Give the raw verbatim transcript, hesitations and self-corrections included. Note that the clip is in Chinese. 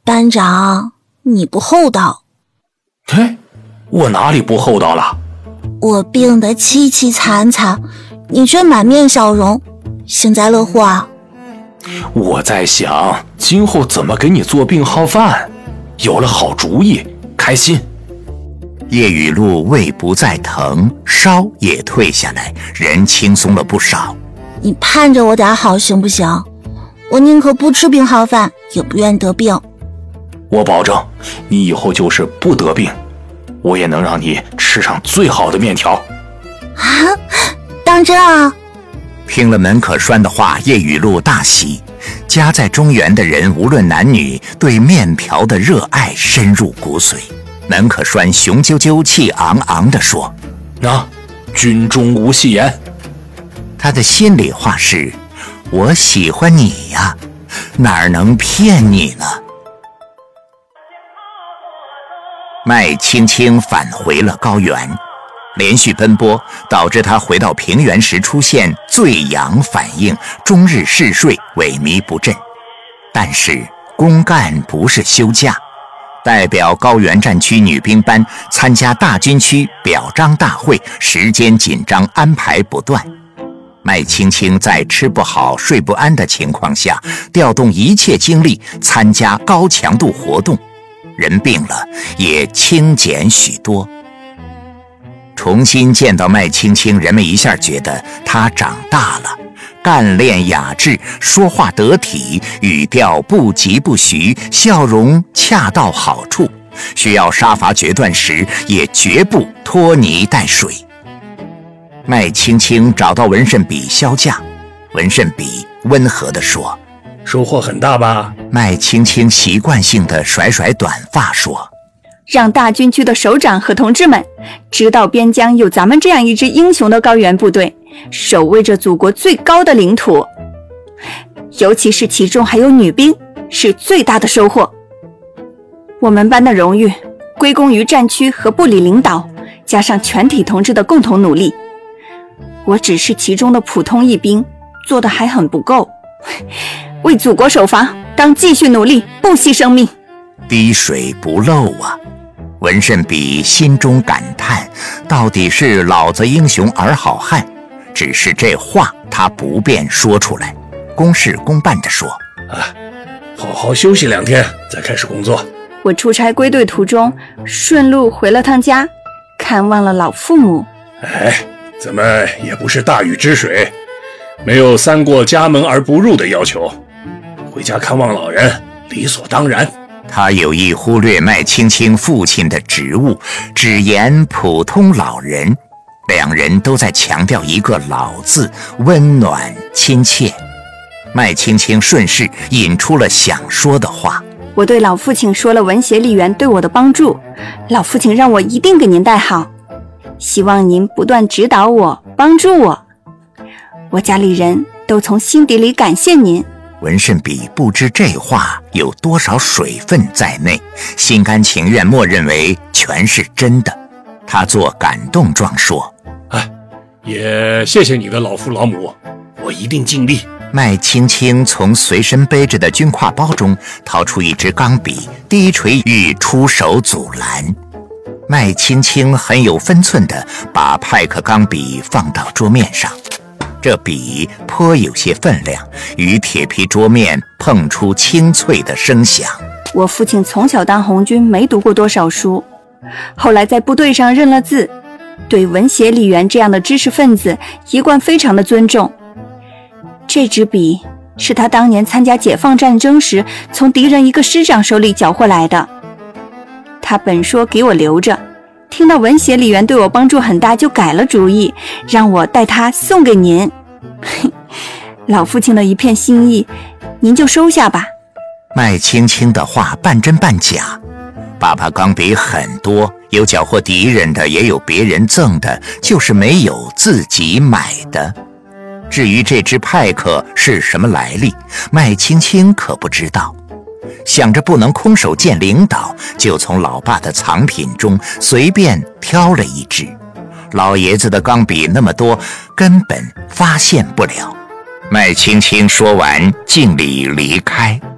班长，你不厚道。 嘿，我哪里不厚道了？ 我病得凄凄惨惨，你却满面笑容，幸灾乐祸啊。 我在想今后怎么给你做病号饭，有了好主意，开心。 叶雨露胃不再疼，烧也退下来，人轻松了不少。 你盼着我点好行不行？我宁可不吃病号饭，也不愿得病。 我保证，你以后就是不得病，我也能让你吃上最好的面条。 啊，当真啊？ 听了门可栓的话，叶雨露大喜。家在中原的人，无论男女，对面条的热爱深入骨髓。门可栓雄赳赳气昂昂地说： 啊，军中无戏言。 他的心里话是：我喜欢你呀，哪能骗你呢？麦青青返回了高原，连续奔波导致他回到平原时出现醉氧反应，终日嗜睡，萎靡不振。但是公干不是休假，代表高原战区女兵班参加大军区表彰大会，时间紧张，安排不断。麦青青在吃不好睡不安的情况下，调动一切精力参加高强度活动，人病了也轻减许多。重新见到麦青青，人们一下觉得她长大了，干练雅致，说话得体，语调不疾不徐，笑容恰到好处，需要杀伐决断时也绝不拖泥带水。麦青青找到文慎比销价，文慎比温和地说： 收获很大吧？ 麦青青习惯性地甩甩短发说： 让大军区的首长和同志们知道边疆有咱们这样一支英雄的高原部队，守卫着祖国最高的领土，尤其是其中还有女兵，是最大的收获。我们班的荣誉归功于战区和部里领导，加上全体同志的共同努力。我只是其中的普通一兵，做得还很不够。为祖国守防，当继续努力，不惜生命。 滴水不漏啊！文慎比心中感叹，到底是老子英雄儿好汉，只是这话他不便说出来，公事公办地说： 啊，好好休息两天，再开始工作。 我出差归队途中，顺路回了趟家，看望了老父母。 哎，咱们也不是大禹治水，没有三过家门而不入的要求，回家看望老人理所当然。 他有意忽略麦青青父亲的职务，只言普通老人，两人都在强调一个老字，温暖亲切。麦青青顺势引出了想说的话： 我对老父亲说了文协吏员对我的帮助，老父亲让我一定给您带好，希望您不断指导我，帮助我，我家里人都从心底里感谢您。 文慎比不知这话有多少水分在内，心甘情愿默认为全是真的。他做感动状说： 哎，也谢谢你的老父老母，我一定尽力。 麦青青从随身背着的军挎包中掏出一支钢笔，低垂欲出手阻拦。麦青青很有分寸地把派克钢笔放到桌面上，这笔颇有些分量，与铁皮桌面碰出清脆的声响。 我父亲从小当红军，没读过多少书，后来在部队上认了字，对文协吏员这样的知识分子一贯非常的尊重。这支笔是他当年参加解放战争时从敌人一个师长手里缴获来的，他本说给我留着，听到文协吏员对我帮助很大，就改了主意，让我带他送给您。老父亲的一片心意，您就收下吧。 麦青青的话半真半假，爸爸钢笔很多，有缴获敌人的，也有别人赠的，就是没有自己买的。至于这支派克是什么来历，麦青青可不知道。想着不能空手见领导，就从老爸的藏品中随便挑了一支。老爷子的钢笔那么多，根本发现不了。麦青青说完，敬礼离开。